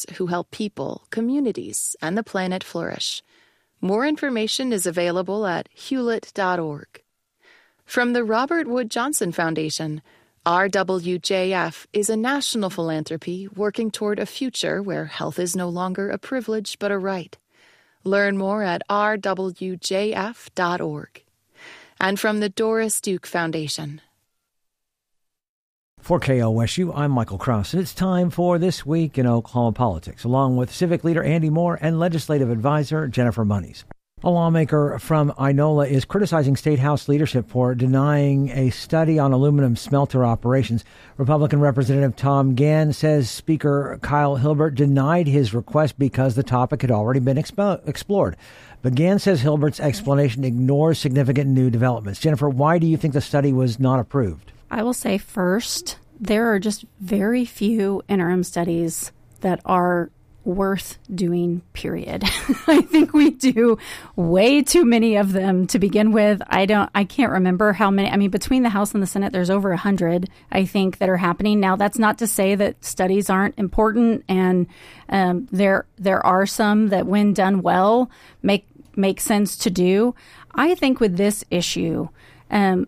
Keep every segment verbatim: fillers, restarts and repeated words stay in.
who help people, communities, and the planet flourish. More information is available at hewlett dot org. From the Robert Wood Johnson Foundation, R W J F is a national philanthropy working toward a future where health is no longer a privilege but a right. Learn more at r w j f dot org. And from the Doris Duke Foundation. For K O S U, I'm Michael Krause, and it's time for This Week in Oklahoma Politics, along with Civic Leader Andy Moore and Legislative Advisor Jennifer Monies. A lawmaker from Inola is criticizing State House leadership for denying a study on aluminum smelter operations. Republican Representative Tom Gann says Speaker Kyle Hilbert denied his request because the topic had already been expo- explored. But Gann says Hilbert's explanation ignores significant new developments. Jennifer, why do you think the study was not approved? I will say first, there are just very few interim studies that are worth doing, period. I think we do way too many of them to begin with. I don't, I can't remember how many. I mean, between the House and the Senate, there's over a hundred, I think, that are happening. Now, that's not to say that studies aren't important, and um, there there are some that, when done well, make make sense to do. I think with this issue, um,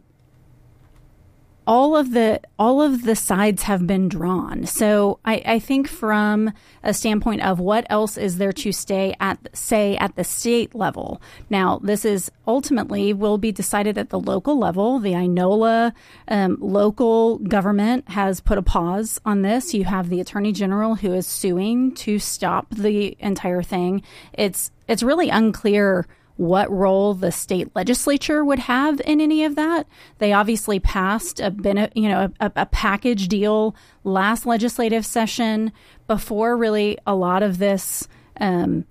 all of the all of the sides have been drawn. So I, I think from a standpoint of what else is there to stay at, say, at the state level. Now, this is ultimately will be decided at the local level. The Inola um, local government has put a pause on this. You have the Attorney General who is suing to stop the entire thing. It's it's really unclear what role the state legislature would have in any of that. They obviously passed a you know a, a package deal last legislative session before really a lot of this um,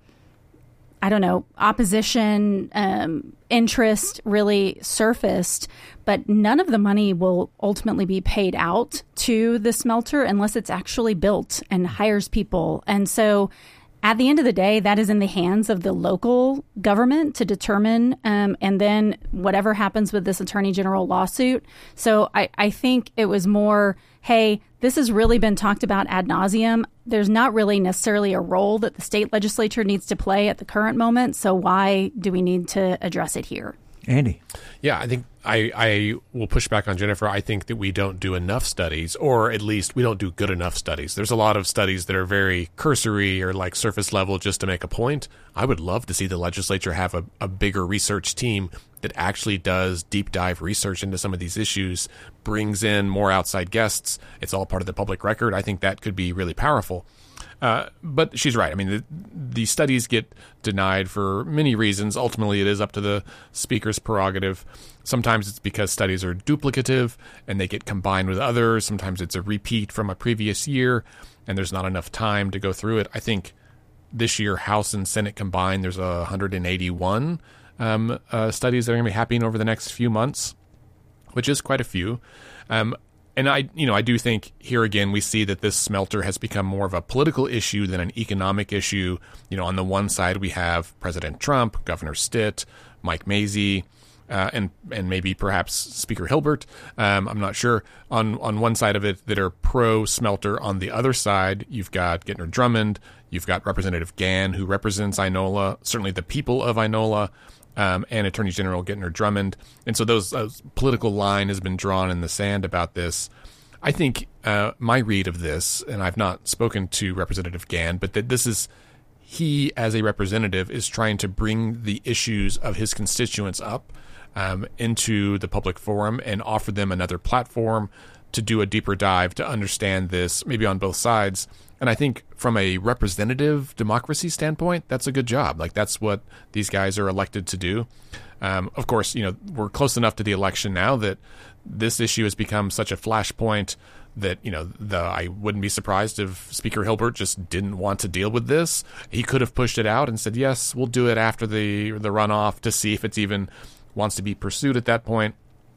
I don't know opposition um, interest really surfaced. But none of the money will ultimately be paid out to the smelter unless it's actually built and hires people. And so, at the end of the day, that is in the hands of the local government to determine, um, and then whatever happens with this Attorney General lawsuit. So I, I think it was more, hey, this has really been talked about ad nauseum. There's not really necessarily a role that the state legislature needs to play at the current moment. So why do we need to address it here? Andy. Yeah, I think I, I will push back on Jennifer. I think that we don't do enough studies, or at least we don't do good enough studies. There's a lot of studies that are very cursory or like surface level just to make a point. I would love to see the legislature have a, a bigger research team that actually does deep dive research into some of these issues, brings in more outside guests. It's all part of the public record. I think that could be really powerful. Uh, but she's right. I mean, the, the studies get denied for many reasons. Ultimately, it is up to the speaker's prerogative. Sometimes it's because studies are duplicative and they get combined with others. Sometimes it's a repeat from a previous year and there's not enough time to go through it. I think this year, House and Senate combined, there's one hundred eighty-one um, uh, studies that are going to be happening over the next few months, which is quite a few. Um, And I, you know, I do think here again we see that this smelter has become more of a political issue than an economic issue. You know, on the one side we have President Trump, Governor Stitt, Mike Mazzei, uh, and and maybe perhaps Speaker Hilbert. Um, I'm not sure. On on one side of it that are pro smelter. On the other side, you've got Gentner Drummond. You've got Representative Gann, who represents Inola, certainly the people of Inola. Um, and Attorney General Gentner Drummond. And so those uh, political line has been drawn in the sand about this. I think uh, my read of this, and I've not spoken to Representative Gann, but that this is, he as a representative is trying to bring the issues of his constituents up um, into the public forum and offer them another platform to do a deeper dive, to understand this, maybe on both sides. And I think from a representative democracy standpoint, that's a good job. Like, that's what these guys are elected to do. Um, of course, you know, we're close enough to the election now that this issue has become such a flashpoint that, you know, the, I wouldn't be surprised if Speaker Hilbert just didn't want to deal with this. He could have pushed it out and said, yes, we'll do it after the, the runoff to see if it's even wants to be pursued at that point.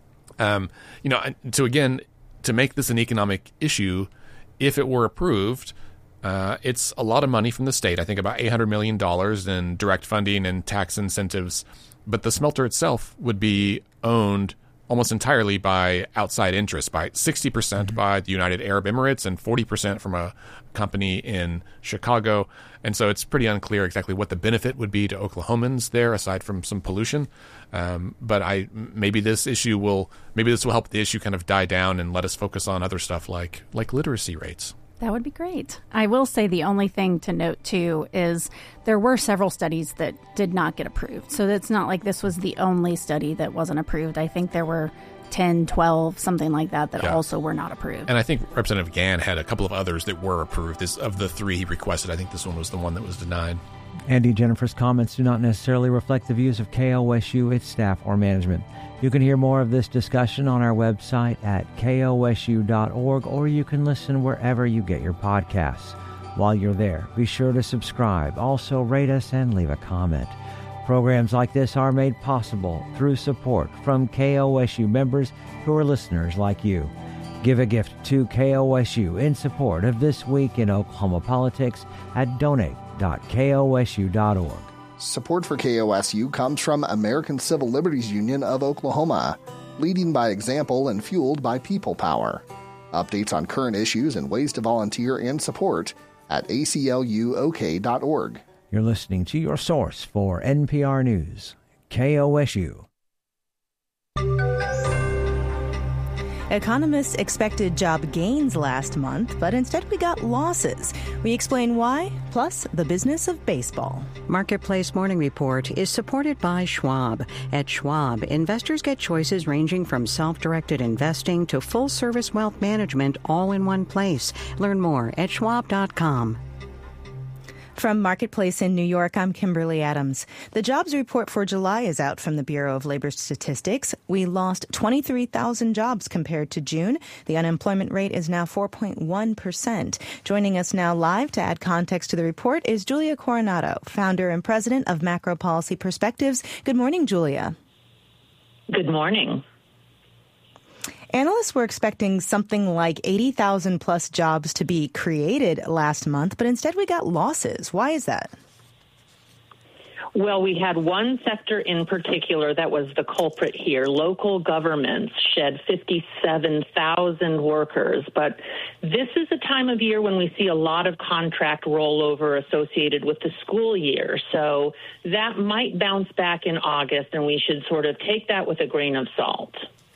Um, you know, to again, to make this an economic issue, if it were approved, Uh, it's a lot of money from the state. I think about eight hundred million dollars in direct funding and tax incentives. But the smelter itself would be owned almost entirely by outside interest, by sixty percent mm-hmm. by the United Arab Emirates and forty percent from a company in Chicago. And so it's pretty unclear exactly what the benefit would be to Oklahomans there, aside from some pollution. Um, but I maybe this issue will maybe this will help the issue kind of die down and let us focus on other stuff like like literacy rates. That would be great. I will say the only thing to note, too, is there were several studies that did not get approved. So it's not like this was the only study that wasn't approved. I think there were ten, twelve, something like that, that yeah. also were not approved. And I think Representative Gann had a couple of others that were approved. This, of the three he requested, I think this one was the one that was denied. Andy, Jennifer's comments do not necessarily reflect the views of K O S U, its staff, or management. You can hear more of this discussion on our website at K O S U dot org, or you can listen wherever you get your podcasts. While you're there, be sure to subscribe. Also, rate us and leave a comment. Programs like this are made possible through support from K O S U members who are listeners like you. Give a gift to K O S U in support of This Week in Oklahoma Politics at donate dot K O S U dot org. Support for K O S U comes from American Civil Liberties Union of Oklahoma, leading by example and fueled by people power. Updates on current issues and ways to volunteer and support at A C L U O K dot org. You're listening to your source for N P R News, K O S U. Economists expected job gains last month, but instead we got losses. We explain why, plus the business of baseball. Marketplace Morning Report is supported by Schwab. At Schwab, investors get choices ranging from self-directed investing to full-service wealth management all in one place. Learn more at schwab dot com. From Marketplace in New York, I'm Kimberly Adams. The jobs report for July is out from the Bureau of Labor Statistics. We lost twenty-three thousand jobs compared to June. The unemployment rate is now four point one percent. Joining us now live to add context to the report is Julia Coronado, founder and president of Macro Policy Perspectives. Good morning, Julia. Good morning. Analysts were expecting something like eighty thousand plus jobs to be created last month, but instead we got losses. Why is that? Well, we had one sector in particular that was the culprit here. Local governments shed fifty-seven thousand workers. But this is a time of year when we see a lot of contract rollover associated with the school year. So that might bounce back in August, and we should sort of take that with a grain of salt.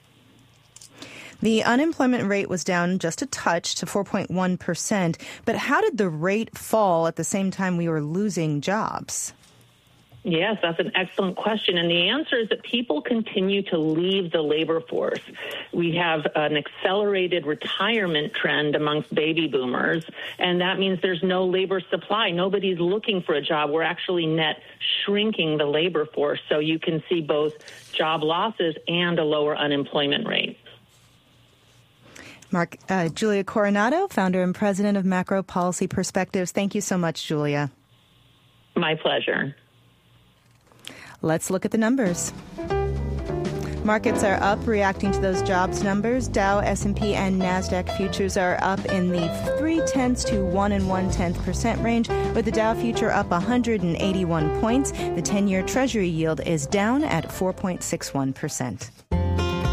The unemployment rate was down just a touch to four point one percent. But how did the rate fall at the same time we were losing jobs? Yes, that's an excellent question. And the answer is that people continue to leave the labor force. We have an accelerated retirement trend amongst baby boomers, and that means there's no labor supply. Nobody's looking for a job. We're actually net shrinking the labor force. So you can see both job losses and a lower unemployment rate. Mark, uh, Julia Coronado, founder and president of Macro Policy Perspectives. Thank you so much, Julia. My pleasure. Let's look at the numbers. Markets are up, reacting to those jobs numbers. Dow, S and P, and NASDAQ futures are up in the three-tenths to one and one-tenth percent range, with the Dow future up one hundred eighty-one points. The ten-year Treasury yield is down at four point six one percent.